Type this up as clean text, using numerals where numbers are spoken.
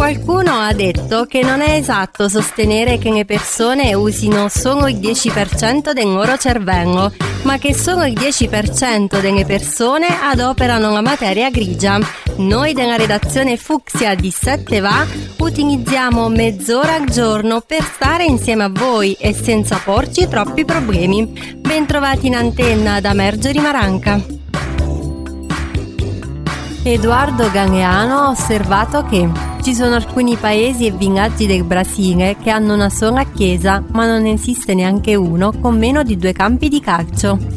Qualcuno ha detto che non è esatto sostenere che le persone usino solo il 10% del loro cervello, ma che solo il 10% delle persone adoperano la materia grigia. Noi della redazione Fucsia di 7 Va utilizziamo mezz'ora al giorno per stare insieme a voi e senza porci troppi problemi. Bentrovati in antenna da Marjorie Maranca. Edoardo Galeano ha osservato che ci sono alcuni paesi e villaggi del Brasile che hanno una sola chiesa, ma non esiste neanche uno con meno di 2 campi di calcio.